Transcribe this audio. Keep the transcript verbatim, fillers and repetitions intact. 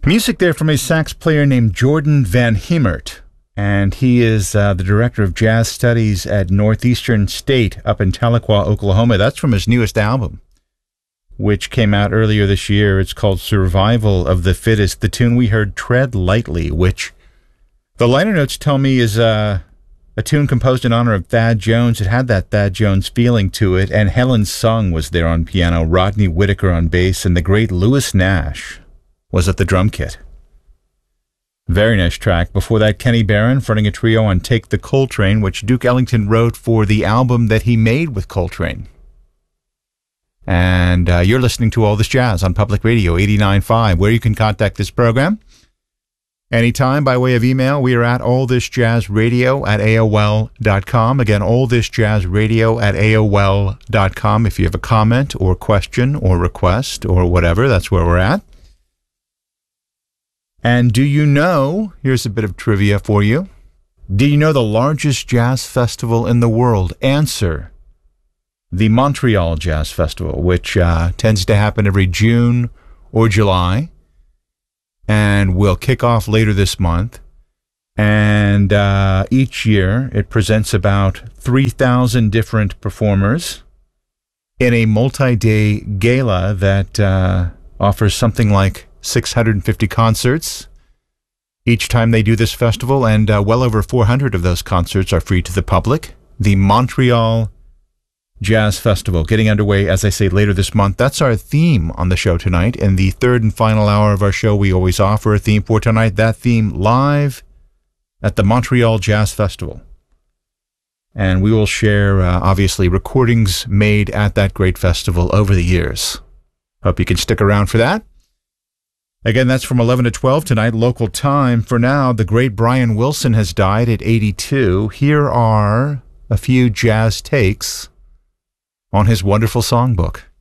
Music there from a sax player named Jordan Van Hemert, and he is uh, the director of jazz studies at Northeastern State up in Tahlequah, Oklahoma. That's from his newest album, which came out earlier this year. It's called Survival of the Fittest. The tune we heard, Tread Lightly, which the liner notes tell me is uh, a tune composed in honor of Thad Jones. It had that Thad Jones feeling to it, and Helen Sung was there on piano, Rodney Whitaker on bass, and the great Louis Nash was at the drum kit. Very nice track. Before that, Kenny Barron fronting a trio on Take the Coltrane, which Duke Ellington wrote for the album that he made with Coltrane. And uh, you're listening to All This Jazz on Public Radio eighty-nine point five, where you can contact this program anytime by way of email. We are at allthisjazzradio at A O L dot com. Again, allthisjazzradio at A O L dot com. If you have a comment or question or request or whatever, that's where we're at. And do you know, here's a bit of trivia for you, do you know the largest jazz festival in the world? Answer, the Montreal Jazz Festival, which uh, tends to happen every June or July, and will kick off later this month. And uh, each year it presents about three thousand different performers in a multi-day gala that uh, offers something like six hundred fifty concerts each time they do this festival, and uh, well over four hundred of those concerts are free to the public. The Montreal Jazz Festival getting underway, as I say, later this month. That's our theme on the show tonight. In the third and final hour of our show, we always offer a theme for tonight. That theme live at the Montreal Jazz Festival. And we will share, uh, obviously, recordings made at that great festival over the years. Hope you can stick around for that. Again, that's from eleven to twelve tonight, local time. For now, the great Brian Wilson has died at eighty-two. Here are a few jazz takes on his wonderful songbook.